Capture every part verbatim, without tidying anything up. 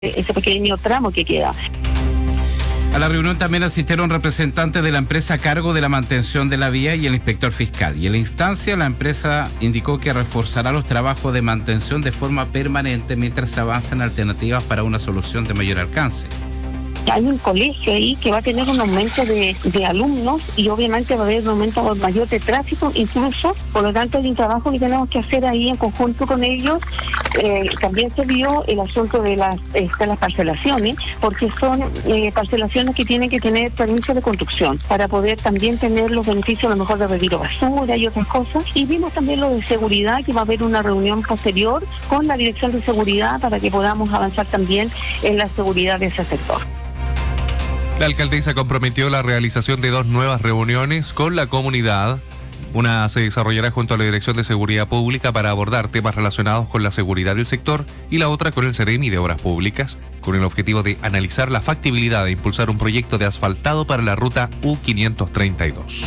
ese pequeño tramo que queda. A la reunión también asistieron representantes de la empresa a cargo de la mantención de la vía y el inspector fiscal. Y en la instancia, la empresa indicó que reforzará los trabajos de mantención de forma permanente mientras se avanzan alternativas para una solución de mayor alcance. Hay un colegio ahí que va a tener un aumento de, de alumnos y obviamente va a haber un aumento mayor de tráfico incluso, por lo tanto hay un trabajo que tenemos que hacer ahí en conjunto con ellos. Eh, también se vio el asunto de las, eh, de las parcelaciones, porque son eh, parcelaciones que tienen que tener permiso de construcción para poder también tener los beneficios a lo mejor de retiro basura y otras cosas. Y vimos también lo de seguridad, que va a haber una reunión posterior con la Dirección de Seguridad para que podamos avanzar también en la seguridad de ese sector. La alcaldesa comprometió la realización de dos nuevas reuniones con la comunidad. Una se desarrollará junto a la Dirección de Seguridad Pública para abordar temas relacionados con la seguridad del sector y la otra con el Ceremi de Obras Públicas, con el objetivo de analizar la factibilidad de impulsar un proyecto de asfaltado para la ruta U quinientos treinta y dos.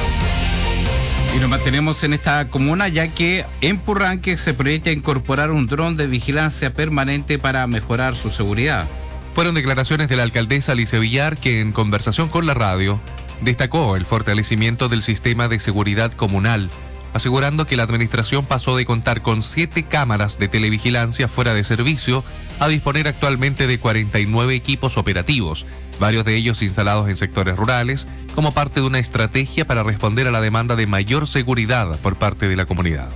Y nos mantenemos en esta comuna ya que en Purranque se proyecta incorporar un dron de vigilancia permanente para mejorar su seguridad. Fueron declaraciones de la alcaldesa Alicia Villar, que en conversación con la radio destacó el fortalecimiento del sistema de seguridad comunal, asegurando que la administración pasó de contar con siete cámaras de televigilancia fuera de servicio a disponer actualmente de cuarenta y nueve equipos operativos, varios de ellos instalados en sectores rurales, como parte de una estrategia para responder a la demanda de mayor seguridad por parte de la comunidad.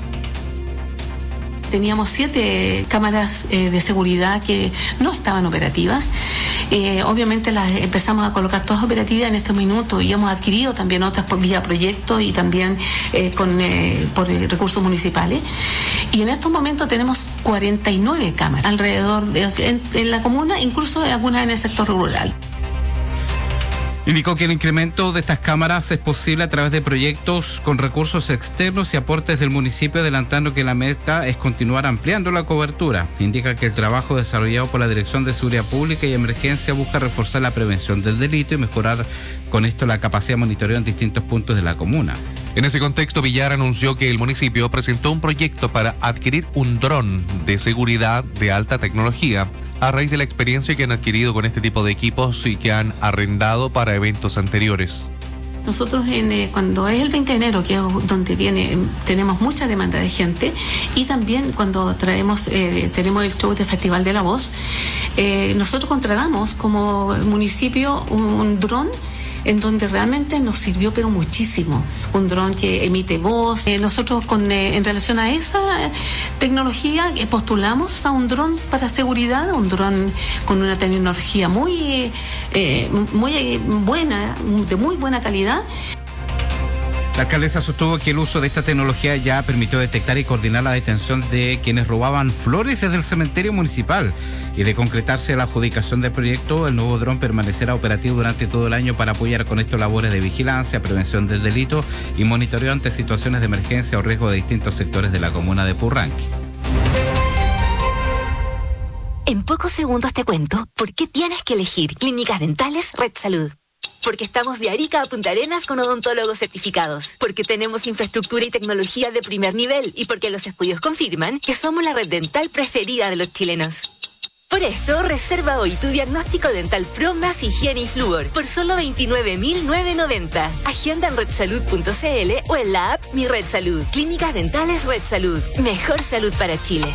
Teníamos siete cámaras eh, de seguridad que no estaban operativas. Eh, obviamente las empezamos a colocar todas operativas en este minuto y hemos adquirido también otras por vía proyecto y también eh, con, eh, por recursos municipales. Y en estos momentos tenemos cuarenta y nueve cámaras alrededor de en, en la comuna, incluso algunas en el sector rural. Indicó que el incremento de estas cámaras es posible a través de proyectos con recursos externos y aportes del municipio, adelantando que la meta es continuar ampliando la cobertura. Indica que el trabajo desarrollado por la Dirección de Seguridad Pública y Emergencia busca reforzar la prevención del delito y mejorar con esto la capacidad de monitoreo en distintos puntos de la comuna. En ese contexto, Villar anunció que el municipio presentó un proyecto para adquirir un dron de seguridad de alta tecnología a raíz de la experiencia que han adquirido con este tipo de equipos y que han arrendado para eventos anteriores. Nosotros en, eh, cuando es el veinte de enero, que es donde viene, tenemos mucha demanda de gente, y también cuando traemos, eh, tenemos el show del Festival de la Voz, eh, nosotros contratamos como municipio un, un dron en donde realmente nos sirvió pero muchísimo, un dron que emite voz. Eh, nosotros con, eh, en relación a esa tecnología eh, postulamos a un dron para seguridad, un dron con una tecnología muy, eh, muy buena, de muy buena calidad. La alcaldesa sostuvo que el uso de esta tecnología ya permitió detectar y coordinar la detención de quienes robaban flores desde el cementerio municipal. Y de concretarse la adjudicación del proyecto, el nuevo dron permanecerá operativo durante todo el año para apoyar con esto labores de vigilancia, prevención del delito y monitoreo ante situaciones de emergencia o riesgo de distintos sectores de la comuna de Purranque. En pocos segundos te cuento por qué tienes que elegir Clínicas Dentales Red Salud. Porque estamos de Arica a Punta Arenas con odontólogos certificados. Porque tenemos infraestructura y tecnología de primer nivel. Y porque los estudios confirman que somos la red dental preferida de los chilenos. Por esto, reserva hoy tu diagnóstico dental Pro más higiene y flúor por solo veintinueve mil novecientos noventa. Agenda en red salud punto c l o en la app Mi Red Salud. Clínicas Dentales Red Salud. Mejor salud para Chile.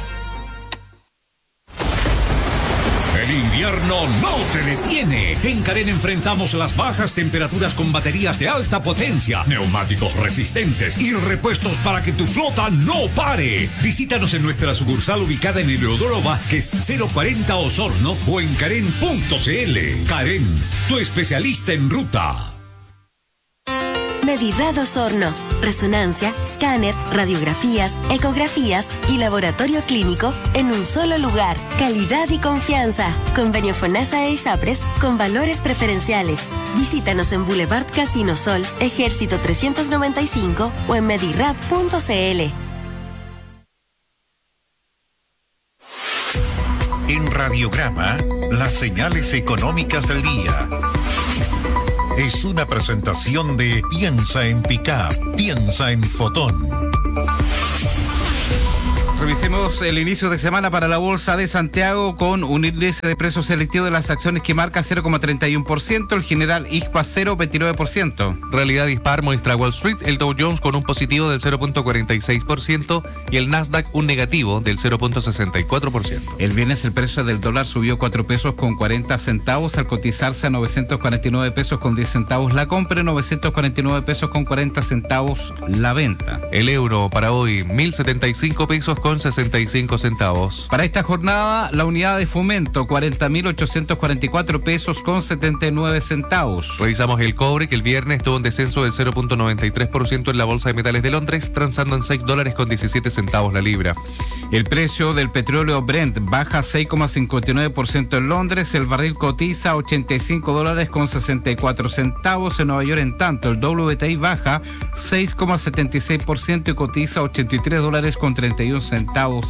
El invierno no te detiene. En Carén enfrentamos las bajas temperaturas con baterías de alta potencia, neumáticos resistentes y repuestos para que tu flota no pare. Visítanos en nuestra sucursal ubicada en Eleodoro Vázquez cero cuarenta Osorno o en carén punto c l. Carén, tu especialista en ruta. Medirrad Osorno. Resonancia, escáner, radiografías, ecografías y laboratorio clínico en un solo lugar. Calidad y confianza. Convenio FONASA e ISAPRES con valores preferenciales. Visítanos en Boulevard Casino Sol, Ejército trescientos noventa y cinco o en medirrad punto c l. En Radiograma, las señales económicas del día. Es una presentación de Piensa en Pickup, piensa en Fotón. Revisemos el inicio de semana para la Bolsa de Santiago con un índice de precios selectivo de las acciones que marca cero coma treinta y uno por ciento, el general I C P A cero coma veintinueve por ciento. Realidad dispar muestra Wall Street, el Dow Jones con un positivo del cero coma cuarenta y seis por ciento y el Nasdaq un negativo del cero coma sesenta y cuatro por ciento. El viernes el precio del dólar subió cuatro pesos con cuarenta centavos al cotizarse a novecientos cuarenta y nueve pesos con diez centavos la compra y novecientos cuarenta y nueve pesos con cuarenta centavos la venta. El euro para hoy mil setenta y cinco pesos con sesenta y cinco centavos. Para esta jornada, la unidad de fomento, cuarenta mil ochocientos cuarenta y cuatro pesos con setenta y nueve centavos. Revisamos el cobre, que el viernes tuvo un descenso del cero coma noventa y tres por ciento en la Bolsa de Metales de Londres, transando en seis dólares con diecisiete centavos la libra. El precio del petróleo Brent baja seis coma cincuenta y nueve por ciento en Londres, el barril cotiza ochenta y cinco dólares con sesenta y cuatro centavos en Nueva York. En tanto, el W T I baja seis coma setenta y seis por ciento y cotiza ochenta y tres dólares con treinta y un centavos